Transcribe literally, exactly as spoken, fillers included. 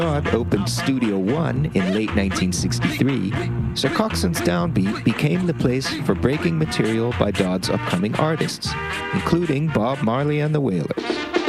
Dodd opened Studio One in late nineteen sixty-three, Sir Coxsone's Downbeat became the place for breaking material by Dodd's upcoming artists, including Bob Marley and the Wailers.